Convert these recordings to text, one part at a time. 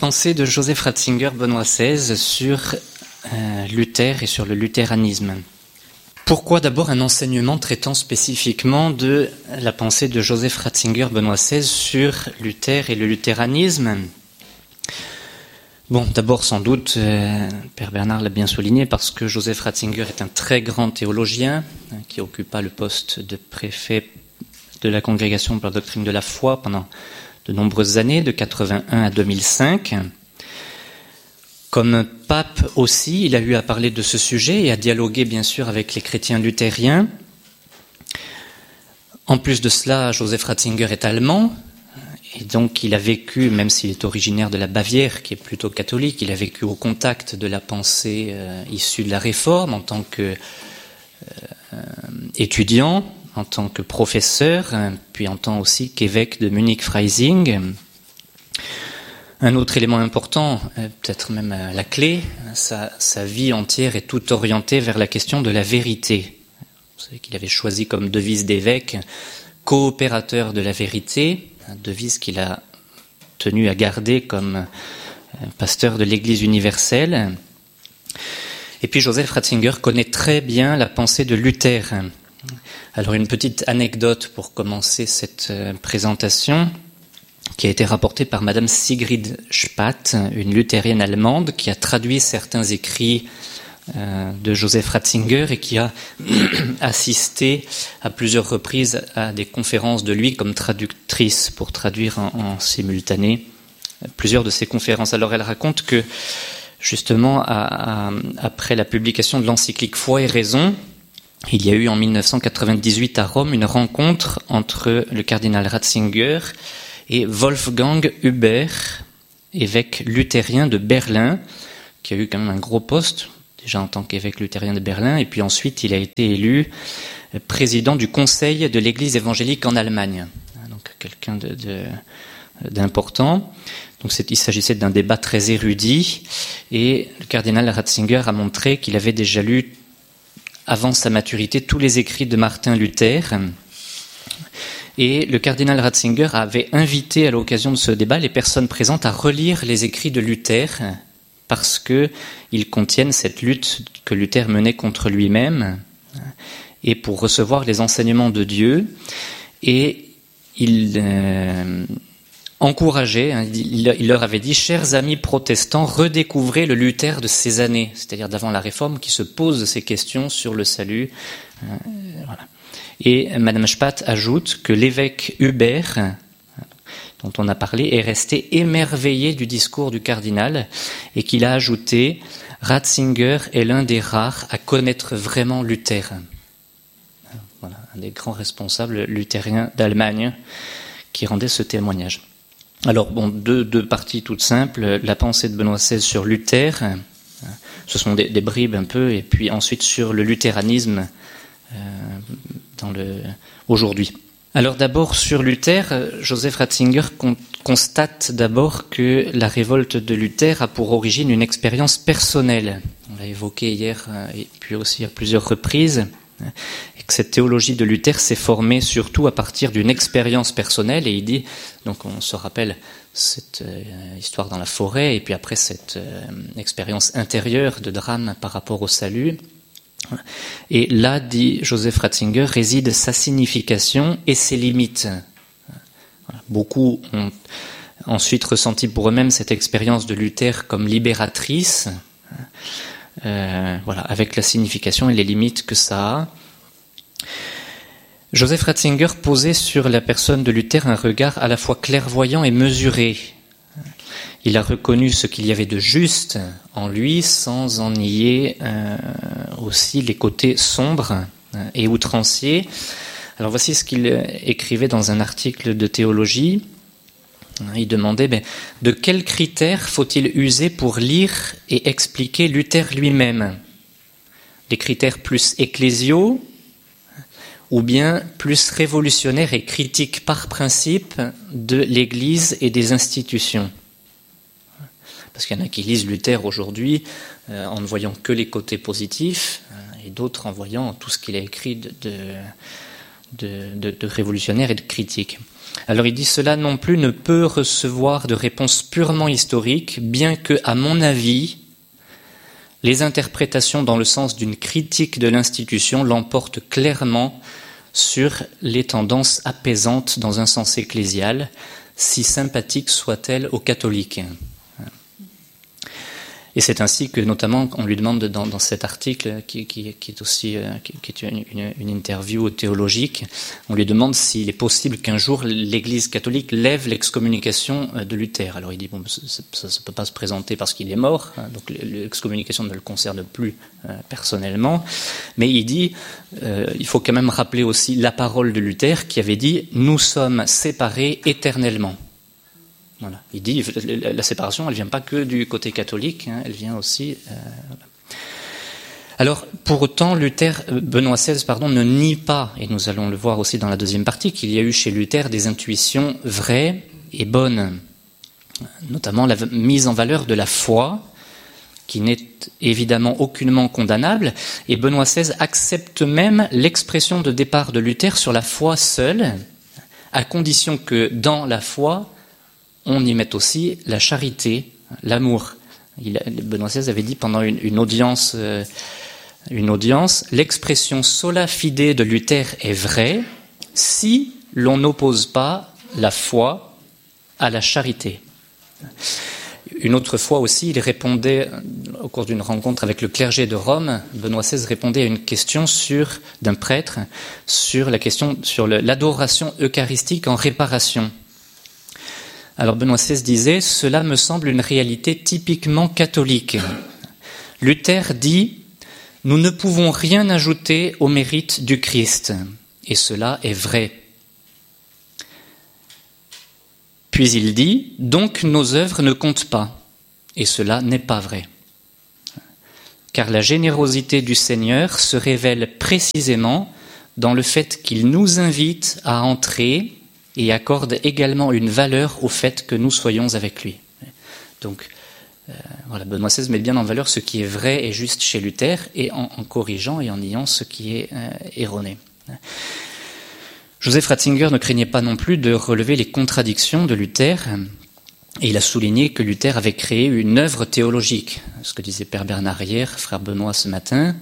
Pensée de Joseph Ratzinger, Benoît XVI, sur Luther et sur le luthéranisme. Pourquoi d'abord un enseignement traitant spécifiquement de la pensée de Joseph Ratzinger, Benoît XVI, sur Luther et le luthéranisme ? Bon, d'abord sans doute, Père Bernard l'a bien souligné, parce que Joseph Ratzinger est un très grand théologien qui occupa le poste de préfet de la Congrégation pour la doctrine de la foi pendant de nombreuses années, de 81 à 2005. Comme pape aussi, il a eu à parler de ce sujet et à dialoguer bien sûr avec les chrétiens luthériens. En plus de cela, Joseph Ratzinger est allemand, et donc il a vécu, même s'il est originaire de la Bavière, qui est plutôt catholique, il a vécu au contact de la pensée issue de la Réforme en tant qu'étudiant, en tant que professeur, puis en tant aussi qu'évêque de Munich-Freising. Un autre élément important, peut-être même la clé, sa vie entière est toute orientée vers la question de la vérité. Vous savez qu'il avait choisi comme devise d'évêque « coopérateur de la vérité », devise qu'il a tenu à garder comme pasteur de l'Église universelle. Et puis Joseph Ratzinger connaît très bien la pensée de Luther. Alors une petite anecdote pour commencer cette présentation, qui a été rapportée par Madame Sigrid Spath, une luthérienne allemande, qui a traduit certains écrits de Joseph Ratzinger et qui a assisté à plusieurs reprises à des conférences de lui comme traductrice pour traduire en simultané plusieurs de ses conférences. Alors elle raconte que justement après la publication de l'encyclique Foi et Raison, il y a eu en 1998 à Rome une rencontre entre le cardinal Ratzinger et Wolfgang Huber, évêque luthérien de Berlin, qui a eu quand même un gros poste, déjà en tant qu'évêque luthérien de Berlin, et puis ensuite il a été élu président du Conseil de l'Église évangélique en Allemagne. Donc quelqu'un d'important. Donc il s'agissait d'un débat très érudit, et le cardinal Ratzinger a montré qu'il avait déjà lu avant sa maturité tous les écrits de Martin Luther. Et le cardinal Ratzinger avait invité à l'occasion de ce débat les personnes présentes à relire les écrits de Luther parce qu'ils contiennent cette lutte que Luther menait contre lui-même et pour recevoir les enseignements de Dieu. Et il encourageait, il leur avait dit « Chers amis protestants, redécouvrez le Luther de ces années », c'est-à-dire d'avant la Réforme, qui se pose ces questions sur le salut. Voilà. Et Madame Spath ajoute que l'évêque Hubert, dont on a parlé, est resté émerveillé du discours du cardinal et qu'il a ajouté « Ratzinger est l'un des rares à connaître vraiment Luther ». Voilà, un des grands responsables luthériens d'Allemagne qui rendait ce témoignage. Alors, bon, deux parties toutes simples. La pensée de Benoît XVI sur Luther, ce sont des bribes un peu, et puis ensuite sur le luthéranisme aujourd'hui. Alors d'abord sur Luther, Joseph Ratzinger constate d'abord que la révolte de Luther a pour origine une expérience personnelle. On l'a évoqué hier et puis aussi à plusieurs reprises. Et que cette théologie de Luther s'est formée surtout à partir d'une expérience personnelle, et il dit, donc on se rappelle cette histoire dans la forêt, et puis après cette expérience intérieure de drame par rapport au salut. Et là, dit Joseph Ratzinger, réside sa signification et ses limites. Voilà. Beaucoup ont ensuite ressenti pour eux-mêmes cette expérience de Luther comme libératrice, voilà, avec la signification et les limites que ça a. Joseph Ratzinger posait sur la personne de Luther un regard à la fois clairvoyant et mesuré. Il a reconnu ce qu'il y avait de juste en lui sans en nier aussi les côtés sombres et outranciers. Alors voici ce qu'il écrivait dans un article de théologie. Il demandait de quels critères faut-il user pour lire et expliquer Luther lui-même ? Des critères plus ecclésiaux ou bien plus révolutionnaires et critiques par principe de l'Église et des institutions ? Parce qu'il y en a qui lisent Luther aujourd'hui en ne voyant que les côtés positifs, et d'autres en voyant tout ce qu'il a écrit de révolutionnaire et de critique. Alors il dit cela non plus ne peut recevoir de réponse purement historique, bien que, à mon avis, les interprétations dans le sens d'une critique de l'institution l'emportent clairement sur les tendances apaisantes dans un sens ecclésial, si sympathiques soient-elles aux catholiques. Et c'est ainsi que, notamment, on lui demande dans cet article, qui est aussi qui est une interview théologique, on lui demande s'il est possible qu'un jour l'Église catholique lève l'excommunication de Luther. Alors il dit bon, ça ne peut pas se présenter parce qu'il est mort, donc l'excommunication ne le concerne plus personnellement, mais il dit il faut quand même rappeler aussi la parole de Luther qui avait dit « Nous sommes séparés éternellement ». Voilà. Il dit la séparation, elle vient pas que du côté catholique, elle vient aussi. Alors, pour autant, Benoît XVI, ne nie pas, et nous allons le voir aussi dans la deuxième partie, qu'il y a eu chez Luther des intuitions vraies et bonnes, notamment la mise en valeur de la foi, qui n'est évidemment aucunement condamnable, et Benoît XVI accepte même l'expression de départ de Luther sur la foi seule, à condition que dans la foi, on y met aussi la charité, l'amour. Benoît XVI avait dit pendant une audience, l'expression sola fide de Luther est vraie si l'on n'oppose pas la foi à la charité. Une autre fois aussi, il répondait, au cours d'une rencontre avec le clergé de Rome, Benoît XVI répondait à une question d'un prêtre sur l'adoration eucharistique en réparation. Alors Benoît XVI disait « Cela me semble une réalité typiquement catholique. Luther dit « Nous ne pouvons rien ajouter au mérite du Christ. » Et cela est vrai. Puis il dit « Donc nos œuvres ne comptent pas. » Et cela n'est pas vrai. Car la générosité du Seigneur se révèle précisément dans le fait qu'il nous invite à entrer et accorde également une valeur au fait que nous soyons avec lui. Donc, Benoît XVI met bien en valeur ce qui est vrai et juste chez Luther, et en corrigeant et en niant ce qui est erroné. Joseph Ratzinger ne craignait pas non plus de relever les contradictions de Luther, et il a souligné que Luther avait créé une œuvre théologique, ce que disait Père Bernard hier, frère Benoît ce matin.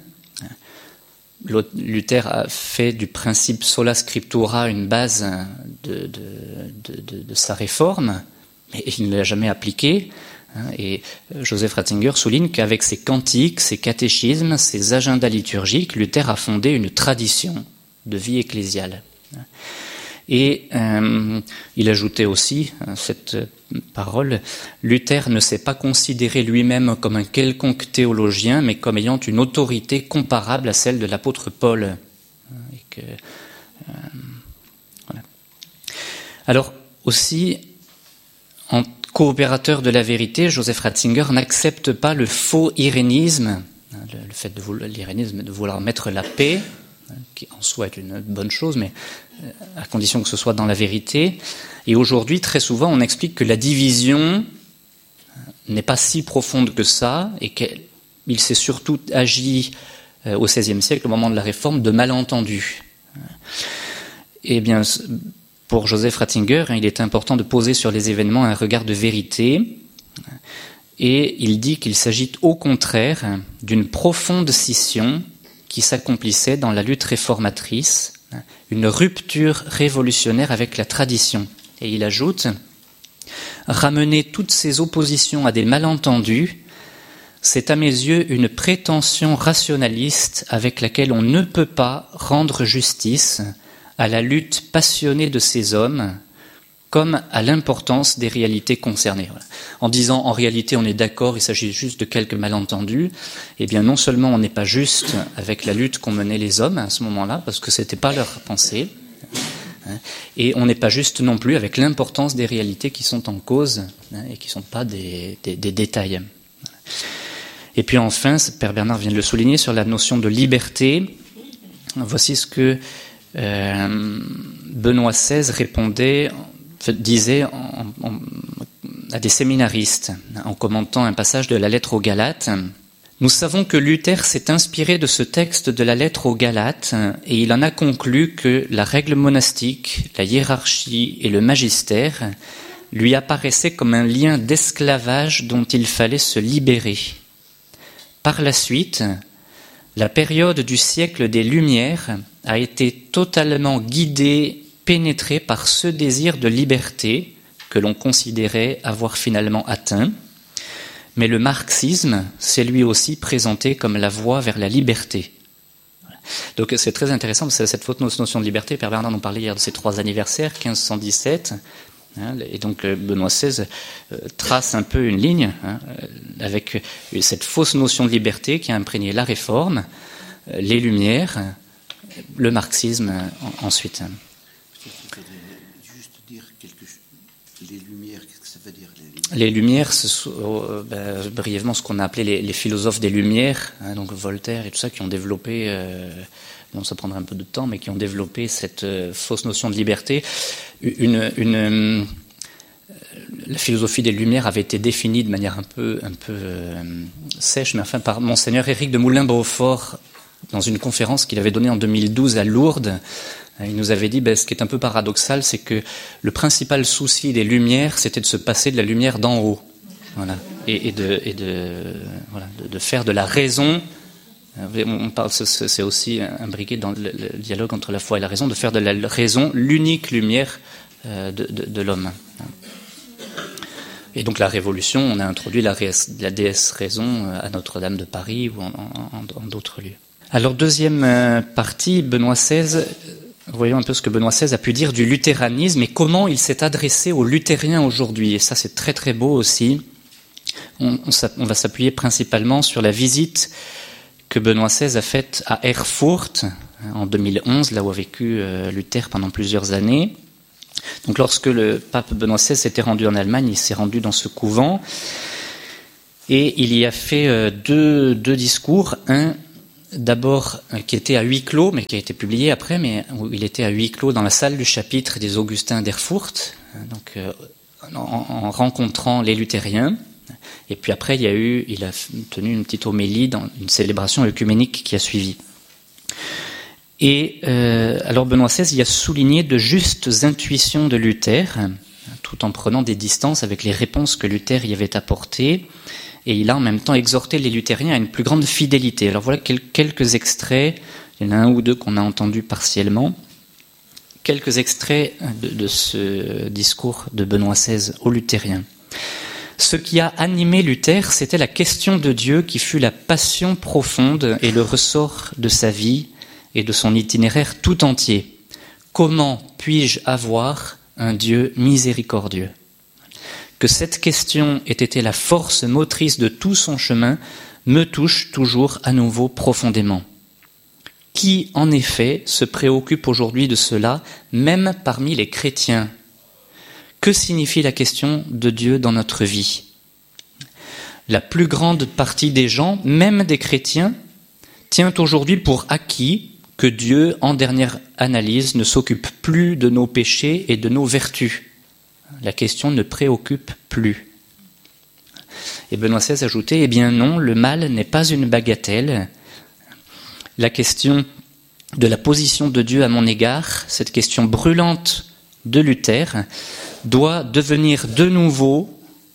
Luther a fait du principe sola scriptura une base de sa réforme, mais il ne l'a jamais appliqué. Et Joseph Ratzinger souligne qu'avec ses cantiques, ses catéchismes, ses agendas liturgiques, Luther a fondé une tradition de vie ecclésiale. Et il ajoutait aussi cette parole, Luther ne s'est pas considéré lui-même comme un quelconque théologien, mais comme ayant une autorité comparable à celle de l'apôtre Paul. Voilà. Alors aussi, en coopérateur de la vérité, Joseph Ratzinger n'accepte pas le faux irénisme, le fait l'irénisme de vouloir mettre la paix, qui en soi est une bonne chose, mais à condition que ce soit dans la vérité. Et aujourd'hui, très souvent, on explique que la division n'est pas si profonde que ça, et qu'il s'est surtout agi au XVIe siècle, au moment de la Réforme, de malentendus. Eh bien, pour Joseph Ratzinger, il est important de poser sur les événements un regard de vérité, et il dit qu'il s'agit au contraire d'une profonde scission qui s'accomplissait dans la lutte réformatrice, une rupture révolutionnaire avec la tradition. Et il ajoute « Ramener toutes ces oppositions à des malentendus, c'est à mes yeux une prétention rationaliste avec laquelle on ne peut pas rendre justice à la lutte passionnée de ces hommes, comme à l'importance des réalités concernées. » Voilà. En disant, en réalité, on est d'accord, il s'agit juste de quelques malentendus, eh bien, non seulement on n'est pas juste avec la lutte qu'ont menée les hommes à ce moment-là, parce que c'était pas leur pensée, et on n'est pas juste non plus avec l'importance des réalités qui sont en cause, et qui ne sont pas des détails. Et puis enfin, Père Bernard vient de le souligner, sur la notion de liberté, voici ce que Benoît XVI disait à des séminaristes en commentant un passage de la lettre aux Galates. Nous savons que Luther s'est inspiré de ce texte de la lettre aux Galates et il en a conclu que la règle monastique, la hiérarchie et le magistère lui apparaissaient comme un lien d'esclavage dont il fallait se libérer. Par la suite, la période du siècle des Lumières a été totalement guidée, pénétrée par ce désir de liberté que l'on considérait avoir finalement atteint. Mais le marxisme s'est lui aussi présenté comme la voie vers la liberté. Donc c'est très intéressant, parce que cette fausse notion de liberté, Père Bernard nous parlait hier de ses 3 anniversaires, 1517, et donc Benoît XVI trace un peu une ligne avec cette fausse notion de liberté qui a imprégné la Réforme, les Lumières, le marxisme ensuite. Juste dire quelque chose. Les Lumières, qu'est-ce que ça veut dire? Les Lumières, c'est brièvement ce qu'on a appelé les philosophes des Lumières, donc Voltaire et tout ça, qui ont développé, bon, ça prendra un peu de temps, mais qui ont développé cette fausse notion de liberté. La philosophie des Lumières avait été définie de manière un peu sèche, mais enfin par Monseigneur Éric de Moulin-Beaufort dans une conférence qu'il avait donnée en 2012 à Lourdes. Il nous avait dit, ce qui est un peu paradoxal, c'est que le principal souci des Lumières, c'était de se passer de la lumière d'en haut, voilà, et de faire de la raison. On parle, c'est aussi imbriqué dans le dialogue entre la foi et la raison, de faire de la raison l'unique lumière de l'homme. Et donc la Révolution, on a introduit la déesse raison à Notre-Dame de Paris ou en d'autres lieux. Alors deuxième partie, Benoît XVI. Voyons un peu ce que Benoît XVI a pu dire du luthéranisme et comment il s'est adressé aux luthériens aujourd'hui. Et ça, c'est très très beau aussi. On va s'appuyer principalement sur la visite que Benoît XVI a faite à Erfurt en 2011, là où a vécu Luther pendant plusieurs années. Donc lorsque le pape Benoît XVI s'était rendu en Allemagne, il s'est rendu dans ce couvent et il y a fait deux discours. Un d'abord qui était à huis clos, mais qui a été publié après, mais où il était à huis clos dans la salle du chapitre des Augustins d'Erfurt, donc en rencontrant les luthériens. Et puis après, il a tenu une petite homélie dans une célébration œcuménique qui a suivi. Et alors Benoît XVI y a souligné de justes intuitions de Luther, tout en prenant des distances avec les réponses que Luther y avait apportées. Et il a en même temps exhorté les luthériens à une plus grande fidélité. Alors voilà quelques extraits, il y en a un ou deux qu'on a entendus partiellement, quelques extraits de ce discours de Benoît XVI aux luthériens. Ce qui a animé Luther, c'était la question de Dieu qui fut la passion profonde et le ressort de sa vie et de son itinéraire tout entier. Comment puis-je avoir un Dieu miséricordieux ? Que cette question ait été la force motrice de tout son chemin me touche toujours à nouveau profondément. Qui, en effet, se préoccupe aujourd'hui de cela, même parmi les chrétiens ? Que signifie la question de Dieu dans notre vie ? La plus grande partie des gens, même des chrétiens, tient aujourd'hui pour acquis que Dieu, en dernière analyse, ne s'occupe plus de nos péchés et de nos vertus. La question ne préoccupe plus. Et Benoît XVI ajoutait, eh bien non, le mal n'est pas une bagatelle. La question de la position de Dieu à mon égard, cette question brûlante de Luther, doit devenir de nouveau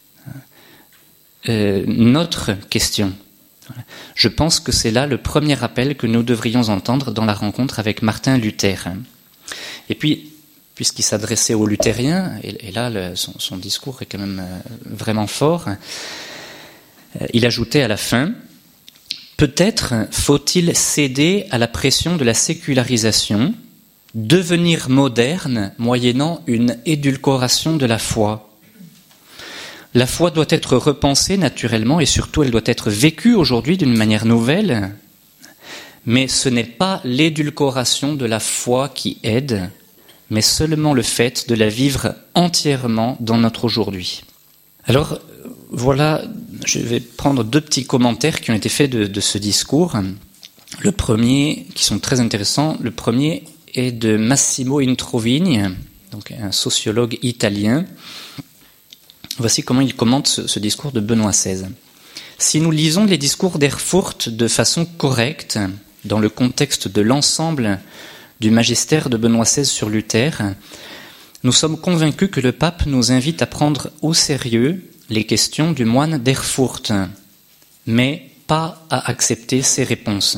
notre question. Je pense que c'est là le premier appel que nous devrions entendre dans la rencontre avec Martin Luther. Et puis, puisqu'il s'adressait aux luthériens, et là son discours est quand même vraiment fort, il ajoutait à la fin, peut-être faut-il céder à la pression de la sécularisation, devenir moderne moyennant une édulcoration de la foi. La foi doit être repensée naturellement et surtout elle doit être vécue aujourd'hui d'une manière nouvelle, mais ce n'est pas l'édulcoration de la foi qui aide, mais seulement le fait de la vivre entièrement dans notre aujourd'hui. Alors voilà, je vais prendre deux petits commentaires qui ont été faits de ce discours. Le premier, qui sont très intéressants, le premier est de Massimo Introvigni, donc un sociologue italien. Voici comment il commente ce discours de Benoît XVI. Si nous lisons les discours d'Erfurt de façon correcte, dans le contexte de l'ensemble du magistère de Benoît XVI sur Luther, nous sommes convaincus que le pape nous invite à prendre au sérieux les questions du moine d'Erfurt, mais pas à accepter ses réponses.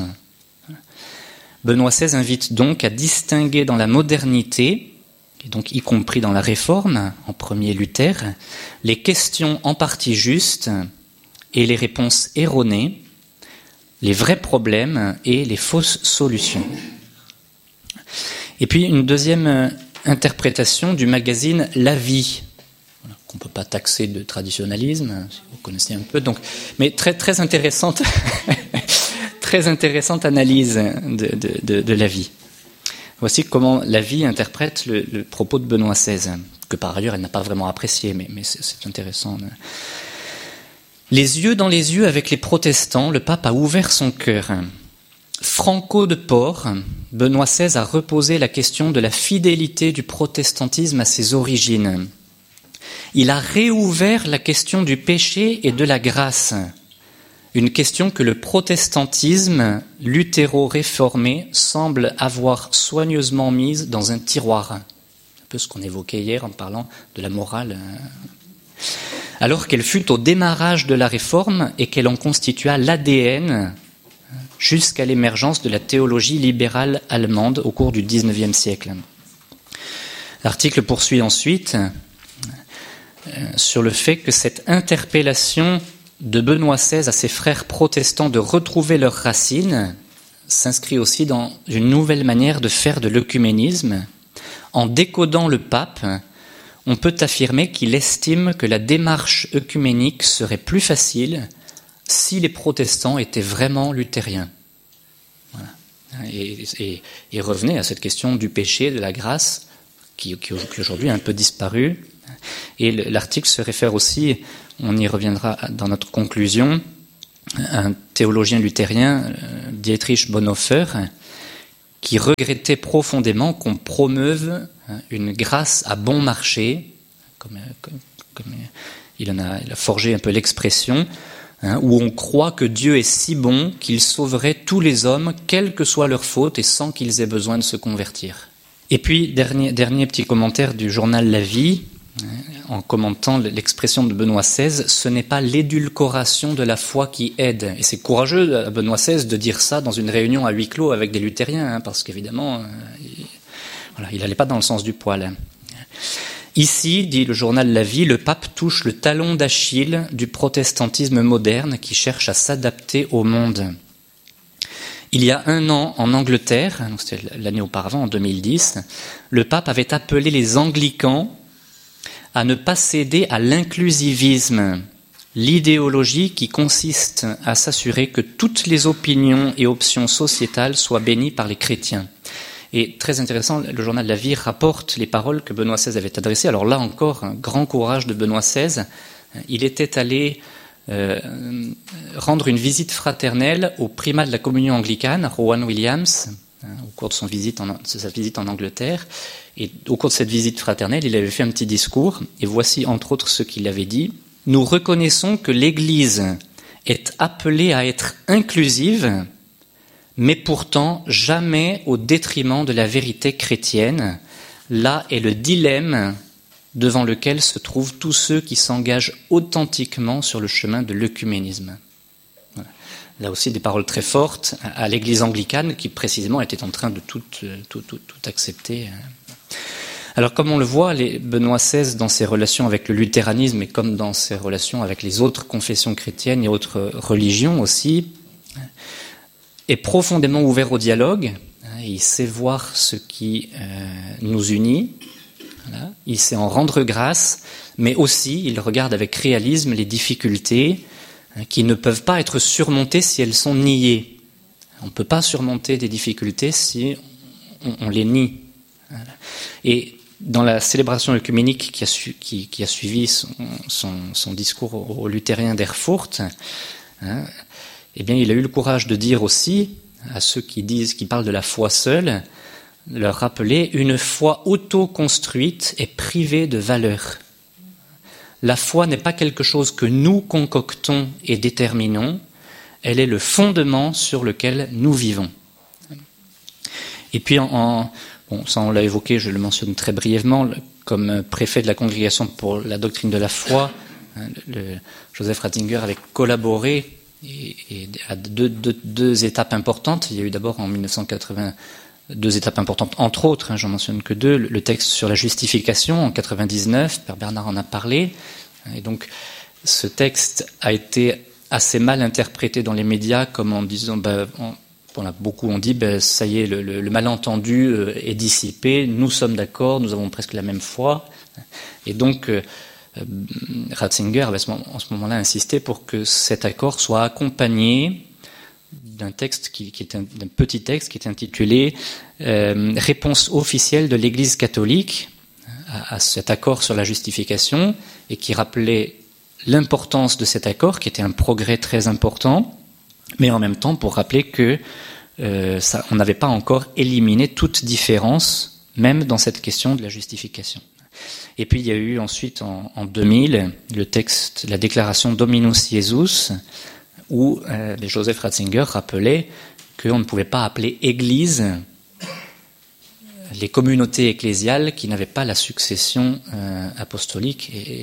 Benoît XVI invite donc à distinguer dans la modernité, et donc y compris dans la Réforme, en premier Luther, les questions en partie justes et les réponses erronées, les vrais problèmes et les fausses solutions. Et puis une deuxième interprétation du magazine La Vie, qu'on ne peut pas taxer de traditionnalisme, si vous connaissez un peu, donc, mais très intéressante, très intéressante analyse de La Vie. Voici comment La Vie interprète le propos de Benoît XVI, que par ailleurs elle n'a pas vraiment apprécié, mais c'est intéressant. Les yeux dans les yeux avec les protestants, le pape a ouvert son cœur. Franco de Port, Benoît XVI a reposé la question de la fidélité du protestantisme à ses origines. Il a réouvert la question du péché et de la grâce, une question que le protestantisme luthéro-réformé semble avoir soigneusement mise dans un tiroir. Un peu ce qu'on évoquait hier en parlant de la morale. Alors qu'elle fut au démarrage de la réforme et qu'elle en constitua l'ADN jusqu'à l'émergence de la théologie libérale allemande au cours du XIXe siècle. L'article poursuit ensuite sur le fait que cette interpellation de Benoît XVI à ses frères protestants de retrouver leurs racines s'inscrit aussi dans une nouvelle manière de faire de l'œcuménisme. En décodant le pape, on peut affirmer qu'il estime que la démarche œcuménique serait plus facile si les protestants étaient vraiment luthériens. Voilà. Et revenez à cette question du péché, de la grâce, qui aujourd'hui a un peu disparu. Et l'article se réfère aussi, on y reviendra dans notre conclusion, à un théologien luthérien, Dietrich Bonhoeffer, qui regrettait profondément qu'on promeuve une grâce à bon marché, comme il a forgé un peu l'expression, où on croit que Dieu est si bon qu'il sauverait tous les hommes, quelles que soient leurs fautes, et sans qu'ils aient besoin de se convertir. Et puis, dernier petit commentaire du journal La Vie, en commentant l'expression de Benoît XVI, ce n'est pas l'édulcoration de la foi qui aide. Et c'est courageux à Benoît XVI de dire ça dans une réunion à huis clos avec des luthériens, parce qu'évidemment, il n'allait pas dans le sens du poil. Ici, dit le journal La Vie, le pape touche le talon d'Achille du protestantisme moderne qui cherche à s'adapter au monde. Il y a un an, en Angleterre, donc c'était l'année auparavant, en 2010, le pape avait appelé les anglicans à ne pas céder à l'inclusivisme, l'idéologie qui consiste à s'assurer que toutes les opinions et options sociétales soient bénies par les chrétiens. Et très intéressant, le journal La Vie rapporte les paroles que Benoît XVI avait adressées. Alors là encore, un grand courage de Benoît XVI. Il était allé rendre une visite fraternelle au primat de la communion anglicane, Rowan Williams, au cours de sa visite en Angleterre. Et au cours de cette visite fraternelle, il avait fait un petit discours. Et voici entre autres ce qu'il avait dit. « Nous reconnaissons que l'Église est appelée à être inclusive, mais pourtant jamais au détriment de la vérité chrétienne. Là est le dilemme devant lequel se trouvent tous ceux qui s'engagent authentiquement sur le chemin de l'œcuménisme. » Voilà. Là aussi des paroles très fortes à l'Église anglicane qui précisément était en train de tout accepter. Alors comme on le voit, Benoît XVI dans ses relations avec le luthéranisme et comme dans ses relations avec les autres confessions chrétiennes et autres religions aussi, est profondément ouvert au dialogue. Il sait voir ce qui nous unit. Voilà. Il sait en rendre grâce, mais aussi il regarde avec réalisme les difficultés qui ne peuvent pas être surmontées si elles sont niées. On ne peut pas surmonter des difficultés si on les nie. Voilà. Et dans la célébration œcuménique qui a suivi son discours aux luthériens d'Erfurt, eh bien, il a eu le courage de dire aussi à ceux qui parlent de la foi seule, leur rappeler une foi auto-construite et privée de valeur. la foi n'est pas quelque chose que nous concoctons et déterminons, elle est le fondement sur lequel nous vivons. Et puis, ça on l'a évoqué, je le mentionne très brièvement, comme préfet de la Congrégation pour la doctrine de la foi, Joseph Ratzinger avait collaboré et à deux étapes importantes. Il y a eu d'abord en 1980 deux étapes importantes, entre autres, j'en mentionne que deux, le texte sur la justification en 99, Père Bernard en a parlé, et donc ce texte a été assez mal interprété dans les médias comme en disant, beaucoup ont dit, ça y est, le malentendu est dissipé, nous sommes d'accord, nous avons presque la même foi, et donc Ratzinger avait en ce moment-là insisté pour que cet accord soit accompagné d'un texte d'un petit texte qui est intitulé Réponse officielle de l'Église catholique à cet accord sur la justification, et qui rappelait l'importance de cet accord, qui était un progrès très important, mais en même temps pour rappeler que on n'avait pas encore éliminé toute différence, même dans cette question de la justification. Et puis il y a eu ensuite en 2000 le texte, la déclaration Dominus Iesus, où Joseph Ratzinger rappelait qu'on ne pouvait pas appeler Église les communautés ecclésiales qui n'avaient pas la succession apostolique et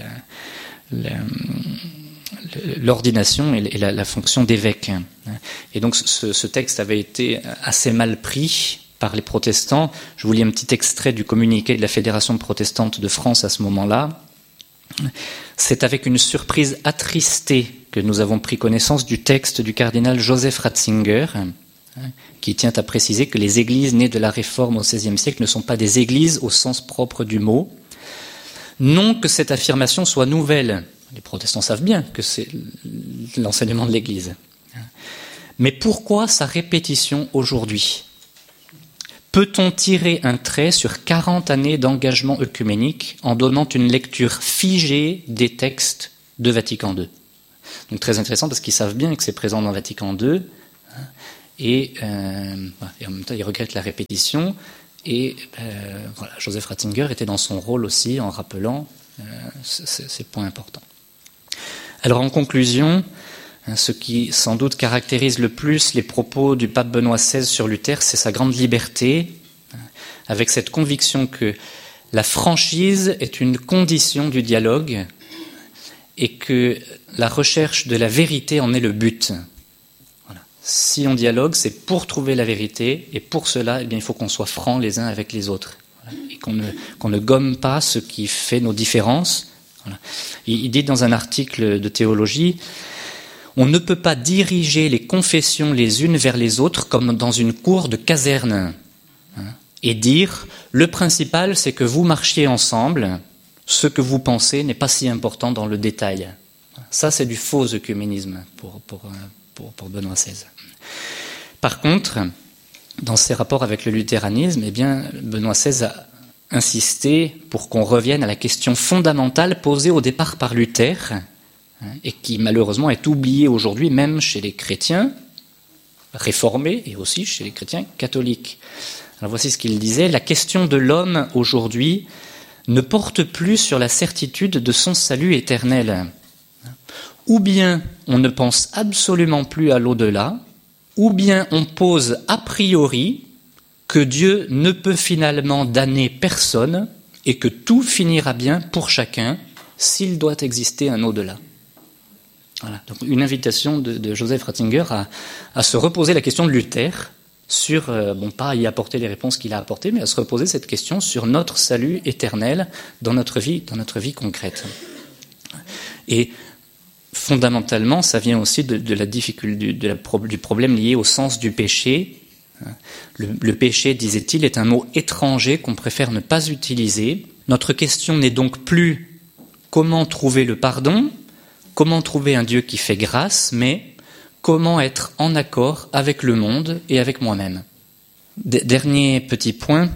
l'ordination et la fonction d'évêque. Et donc ce texte avait été assez mal pris par les protestants. Je vous lis un petit extrait du communiqué de la Fédération protestante de France à ce moment-là. C'est avec une surprise attristée que nous avons pris connaissance du texte du cardinal Joseph Ratzinger, qui tient à préciser que les églises nées de la Réforme au XVIe siècle ne sont pas des églises au sens propre du mot. Non que cette affirmation soit nouvelle. Les protestants savent bien que c'est l'enseignement de l'Église. Mais pourquoi sa répétition aujourd'hui ? Peut-on tirer un trait sur 40 années d'engagement œcuménique en donnant une lecture figée des textes de Vatican II ? Donc très intéressant parce qu'ils savent bien que c'est présent dans Vatican II et en même temps ils regrettent la répétition et Joseph Ratzinger était dans son rôle aussi en rappelant ces points importants. Alors en conclusion, ce qui sans doute caractérise le plus les propos du pape Benoît XVI sur Luther, c'est sa grande liberté, avec cette conviction que la franchise est une condition du dialogue et que la recherche de la vérité en est le but. Voilà. Si on dialogue, c'est pour trouver la vérité, et pour cela, il faut qu'on soit francs les uns avec les autres, et qu'on ne gomme pas ce qui fait nos différences. Voilà. Il dit dans un article de théologie, on ne peut pas diriger les confessions les unes vers les autres comme dans une cour de caserne, et dire le principal c'est que vous marchiez ensemble, ce que vous pensez n'est pas si important dans le détail. Ça c'est du faux œcuménisme pour Benoît XVI. Par contre, dans ses rapports avec le luthéranisme, Benoît XVI a insisté pour qu'on revienne à la question fondamentale posée au départ par Luther, et qui malheureusement est oubliée aujourd'hui même chez les chrétiens réformés et aussi chez les chrétiens catholiques. Alors voici ce qu'il disait, la question de l'homme aujourd'hui ne porte plus sur la certitude de son salut éternel. Ou bien on ne pense absolument plus à l'au-delà, ou bien on pose a priori que Dieu ne peut finalement damner personne et que tout finira bien pour chacun s'il doit exister un au-delà. Voilà. Donc une invitation de Joseph Ratzinger à se reposer la question de Luther sur, pas à y apporter les réponses qu'il a apportées, mais à se reposer cette question sur notre salut éternel dans notre vie concrète. Et fondamentalement, ça vient aussi de la difficulté, du problème lié au sens du péché. Le péché, disait-il, est un mot étranger qu'on préfère ne pas utiliser. Notre question n'est donc plus comment trouver le pardon, comment trouver un Dieu qui fait grâce, mais comment être en accord avec le monde et avec moi-même. Dernier petit point,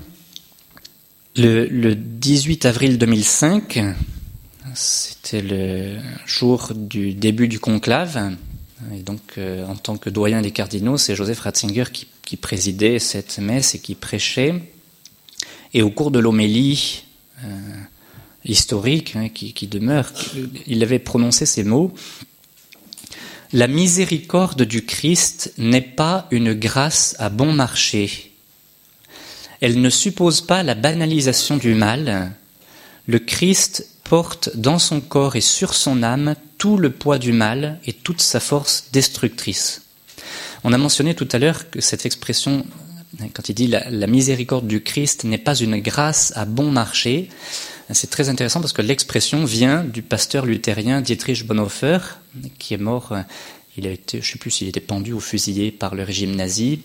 le 18 avril 2005, c'était le jour du début du conclave, et donc en tant que doyen des cardinaux, c'est Joseph Ratzinger qui présidait cette messe et qui prêchait. Et au cours de l'homélie, historique qui demeure. Il avait prononcé ces mots. La miséricorde du Christ n'est pas une grâce à bon marché. Elle ne suppose pas la banalisation du mal. Le Christ porte dans son corps et sur son âme tout le poids du mal et toute sa force destructrice. On a mentionné tout à l'heure que cette expression, quand il dit la miséricorde du Christ n'est pas une grâce à bon marché, c'est très intéressant parce que l'expression vient du pasteur luthérien Dietrich Bonhoeffer, qui est mort, il a été, je ne sais plus s'il était pendu ou fusillé par le régime nazi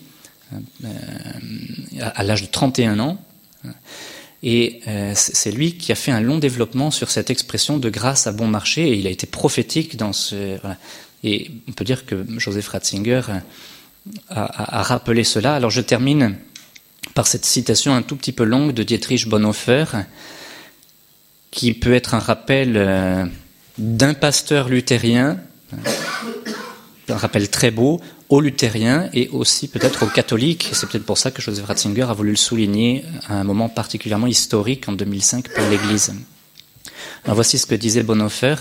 à l'âge de 31 ans. Et c'est lui qui a fait un long développement sur cette expression de grâce à bon marché, et il a été prophétique dans ce... Voilà. Et on peut dire que Joseph Ratzinger a rappelé cela. Alors je termine par cette citation un tout petit peu longue de Dietrich Bonhoeffer, qui peut être un rappel d'un pasteur luthérien, un rappel très beau, aux luthériens et aussi peut-être aux catholiques. C'est peut-être pour ça que Joseph Ratzinger a voulu le souligner à un moment particulièrement historique en 2005 pour l'Église. Alors voici ce que disait Bonhoeffer.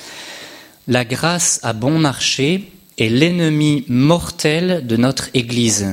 La grâce à bon marché est l'ennemi mortel de notre Église.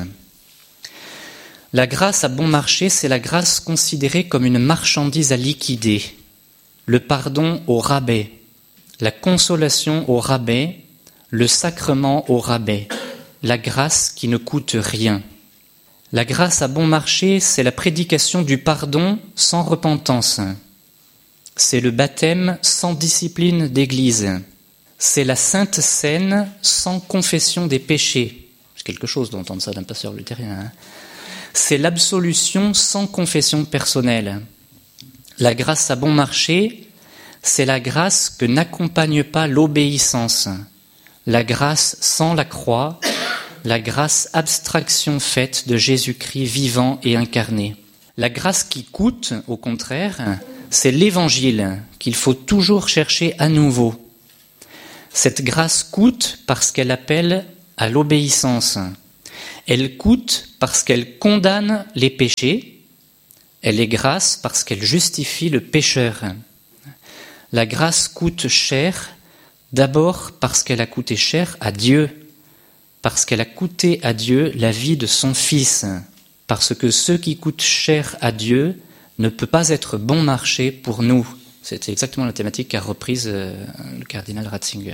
La grâce à bon marché, c'est la grâce considérée comme une marchandise à liquider, le pardon au rabais, la consolation au rabais, le sacrement au rabais, la grâce qui ne coûte rien. La grâce à bon marché, c'est la prédication du pardon sans repentance. C'est le baptême sans discipline d'église. C'est la Sainte Seine sans confession des péchés. C'est quelque chose d'entendre ça d'un pasteur luthérien. C'est l'absolution sans confession personnelle. La grâce à bon marché, c'est la grâce que n'accompagne pas l'obéissance. La grâce sans la croix, la grâce abstraction faite de Jésus-Christ vivant et incarné. La grâce qui coûte, au contraire, c'est l'Évangile qu'il faut toujours chercher à nouveau. Cette grâce coûte parce qu'elle appelle à l'obéissance. Elle coûte parce qu'elle condamne les péchés. Elle est grâce parce qu'elle justifie le pécheur. La grâce coûte cher, d'abord parce qu'elle a coûté cher à Dieu, parce qu'elle a coûté à Dieu la vie de son Fils, parce que ce qui coûte cher à Dieu ne peut pas être bon marché pour nous. C'était exactement la thématique qu'a reprise le cardinal Ratzinger.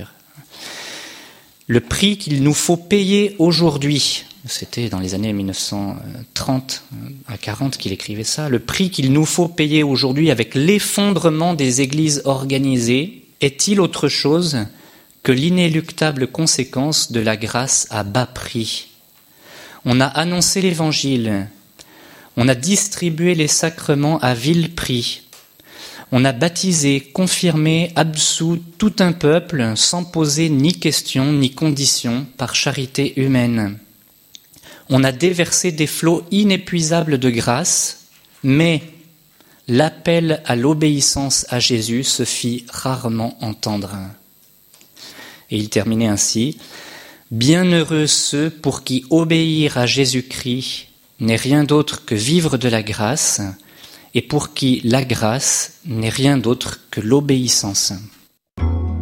Le prix qu'il nous faut payer aujourd'hui, c'était dans les années 1930 à 40 qu'il écrivait ça, le prix qu'il nous faut payer aujourd'hui avec l'effondrement des églises organisées, est-il autre chose que l'inéluctable conséquence de la grâce à bas prix? On a annoncé l'Évangile, on a distribué les sacrements à vil prix, on a baptisé, confirmé, absous tout un peuple sans poser ni question ni condition par charité humaine. On a déversé des flots inépuisables de grâce, mais l'appel à l'obéissance à Jésus se fit rarement entendre. Et il terminait ainsi, « Bienheureux ceux pour qui obéir à Jésus-Christ n'est rien d'autre que vivre de la grâce, et pour qui la grâce n'est rien d'autre que l'obéissance. »